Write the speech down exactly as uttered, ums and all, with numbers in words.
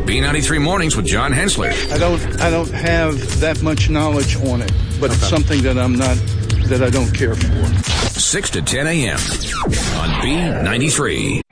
B ninety-three Mornings with John Hensler. I don't I don't have that much knowledge on it, but okay. It's something that I'm not, that I don't care for. six to ten a.m. on B ninety-three.